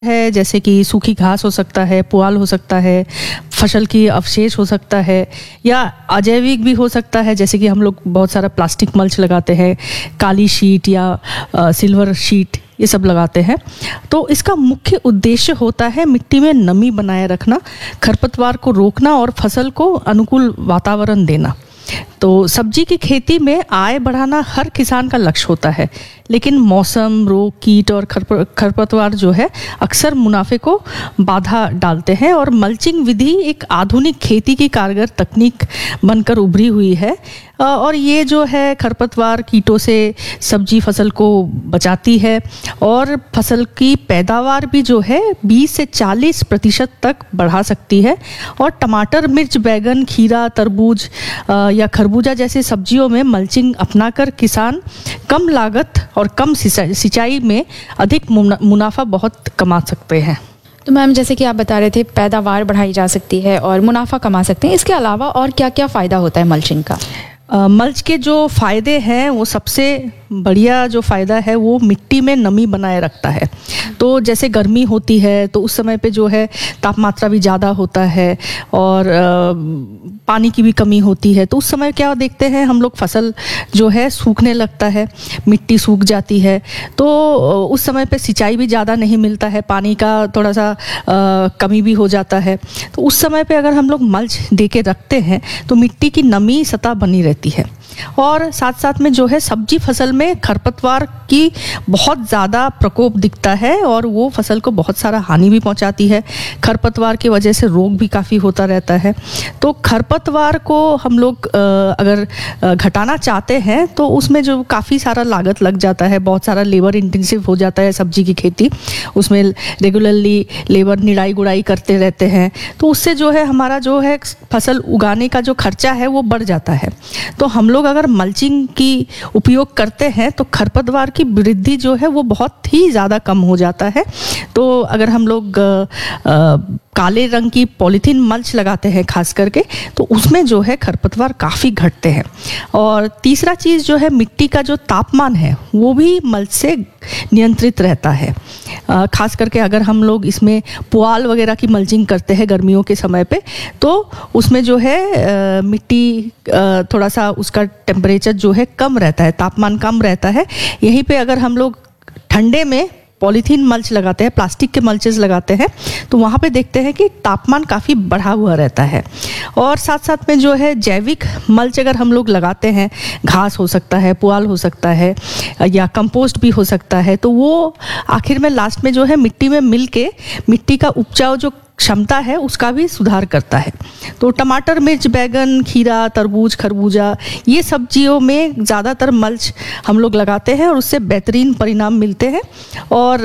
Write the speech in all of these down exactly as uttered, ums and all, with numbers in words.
है, जैसे कि सूखी घास हो सकता है, पुआल हो सकता है, फसल की अवशेष हो सकता है, या अजैविक भी हो सकता है, जैसे कि हम लोग बहुत सारा प्लास्टिक मल्च लगाते हैं, काली शीट या आ, सिल्वर शीट, ये सब लगाते हैं। तो इसका मुख्य उद्देश्य होता है मिट्टी में नमी बनाए रखना, खरपतवार को रोकना और फसल को अनुकूल वातावरण देना। तो सब्जी की खेती में आय बढ़ाना हर किसान का लक्ष्य होता है, लेकिन मौसम, रोग, कीट और खरपतवार जो है अक्सर मुनाफे को बाधा डालते हैं। और मल्चिंग विधि एक आधुनिक खेती की कारगर तकनीक बनकर उभरी हुई है, और ये जो है खरपतवार कीटों से सब्जी फसल को बचाती है और फसल की पैदावार भी जो है बीस से चालीस प्रतिशत तक बढ़ा सकती है। और टमाटर, मिर्च, बैगन, खीरा, तरबूज या खरबूजा जैसे सब्जियों में मल्चिंग अपनाकर किसान कम लागत और कम सिंचाई में अधिक मुनाफा बहुत कमा सकते हैं। तो मैम, जैसे कि आप बता रहे थे पैदावार बढ़ाई जा सकती है और मुनाफा कमा सकते हैं, इसके अलावा और क्या क्या फ़ायदा होता है मल्चिंग का? आ, मल्च के जो फ़ायदे हैं वो सबसे बढ़िया जो फ़ायदा है वो मिट्टी में नमी बनाए रखता है। तो जैसे गर्मी होती है तो उस समय पे जो है तापमात्रा भी ज़्यादा होता है और आ, पानी की भी कमी होती है। तो उस समय क्या देखते हैं हम लोग, फसल जो है सूखने लगता है, मिट्टी सूख जाती है। तो उस समय पे सिंचाई भी ज़्यादा नहीं मिलता है, पानी का थोड़ा सा आ, कमी भी हो जाता है। तो उस समय पे अगर हम लोग मल्च दे के रखते हैं तो मिट्टी की नमी सतह बनी रहती है। और साथ साथ में जो है सब्जी फसल में खरपतवार की बहुत ज़्यादा प्रकोप दिखता है और वो फसल को बहुत सारा हानि भी पहुंचाती है। खरपतवार की वजह से रोग भी काफ़ी होता रहता है। तो खरपतवार को हम लोग अगर घटाना चाहते हैं तो उसमें जो काफ़ी सारा लागत लग जाता है, बहुत सारा लेबर इंटेंसिव हो जाता है सब्जी की खेती। उसमें रेगुलरली लेबर निराई गुड़ाई करते रहते हैं, तो उससे जो है हमारा जो है फसल उगाने का जो खर्चा है वो बढ़ जाता है। तो हम लोग अगर मल्चिंग की उपयोग करते हैं तो खरपतवार की वृद्धि जो है वो बहुत ही ज़्यादा कम हो जाता है। तो अगर हम लोग आ, आ, काले रंग की पॉलीथीन मल्च लगाते हैं खास करके, तो उसमें जो है खरपतवार काफ़ी घटते हैं। और तीसरा चीज़ जो है मिट्टी का जो तापमान है वो भी मल्च से नियंत्रित रहता है। आ, खास करके अगर हम लोग इसमें पुआल वगैरह की मल्चिंग करते हैं गर्मियों के समय पे, तो उसमें जो है आ, मिट्टी आ, थोड़ा सा उसका टेम्परेचर जो है कम रहता है, तापमान कम रहता है। यहीं पे अगर हम लोग ठंडे में पॉलीथीन मल्च लगाते हैं, प्लास्टिक के मल्चेस लगाते हैं, तो वहाँ पे देखते हैं कि तापमान काफ़ी बढ़ा हुआ रहता है। और साथ साथ में जो है जैविक मल्च अगर हम लोग लगाते हैं, घास हो सकता है, पुआल हो सकता है या कंपोस्ट भी हो सकता है, तो वो आखिर में लास्ट में जो है मिट्टी में मिल के मिट्टी का उपजाऊ जो क्षमता है उसका भी सुधार करता है। तो टमाटर, मिर्च, बैगन, खीरा, तरबूज, खरबूजा, ये सब्जियों में ज़्यादातर मल्च हम लोग लगाते हैं और उससे बेहतरीन परिणाम मिलते हैं। और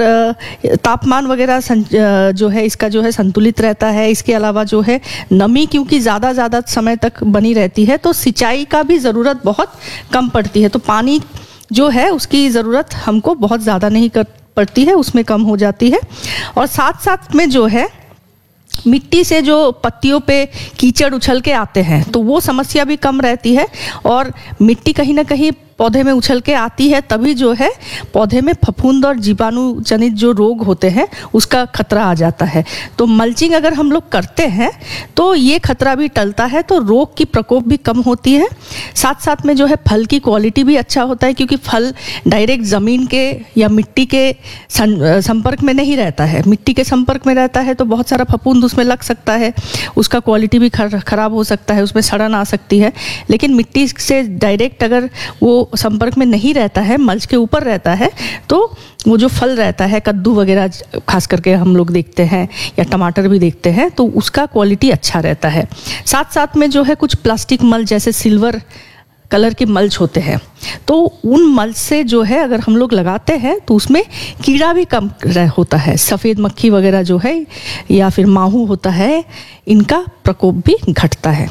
तापमान वगैरह जो है इसका जो है संतुलित रहता है। इसके अलावा जो है नमी क्योंकि ज़्यादा ज़्यादा समय तक बनी रहती है, तो सिंचाई का भी ज़रूरत बहुत कम पड़ती है। तो पानी जो है उसकी ज़रूरत हमको बहुत ज़्यादा नहीं कर पड़ती है, उसमें कम हो जाती है। और साथ साथ में जो है मिट्टी से जो पत्तियों पे कीचड़ उछल के आते हैं तो वो समस्या भी कम रहती है। और मिट्टी कहीं ना कहीं पौधे में उछल के आती है, तभी जो है पौधे में फफूंद और जीवाणु जनित जो रोग होते हैं उसका खतरा आ जाता है। तो मल्चिंग अगर हम लोग करते हैं तो ये खतरा भी टलता है, तो रोग की प्रकोप भी कम होती है। साथ साथ में जो है फल की क्वालिटी भी अच्छा होता है, क्योंकि फल डायरेक्ट ज़मीन के या मिट्टी के संपर्क में नहीं रहता है। मिट्टी के संपर्क में रहता है तो बहुत सारा फफूंद उसमें लग सकता है, उसका क्वालिटी भी खराब हो सकता है, उसमें सड़न आ सकती है। लेकिन मिट्टी से डायरेक्ट अगर वो संपर्क में नहीं रहता है, मल्च के ऊपर रहता है, तो वो जो फल रहता है, कद्दू वगैरह खास करके हम लोग देखते हैं या टमाटर भी देखते हैं, तो उसका क्वालिटी अच्छा रहता है। साथ साथ में जो है कुछ प्लास्टिक मल्च जैसे सिल्वर कलर के मल्च होते हैं, तो उन मल्च से जो है अगर हम लोग लगाते हैं तो उसमें कीड़ा भी कम होता है। सफ़ेद मक्खी वगैरह जो है या फिर माहू होता है, इनका प्रकोप भी घटता है।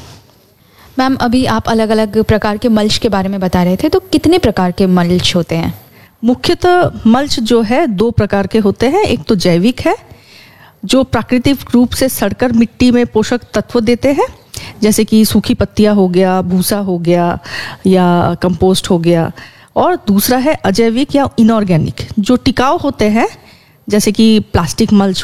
मैम, अभी आप अलग अलग प्रकार के मल्च के बारे में बता रहे थे, तो कितने प्रकार के मल्च होते हैं? मुख्यतः मल्च जो है दो प्रकार के होते हैं। एक तो जैविक है, जो प्राकृतिक रूप से सड़कर मिट्टी में पोषक तत्व देते हैं, जैसे कि सूखी पत्तियां हो गया, भूसा हो गया या कंपोस्ट हो गया। और दूसरा है अजैविक या इनऑर्गेनिक, जो टिकाऊ होते हैं जैसे कि प्लास्टिक मल्च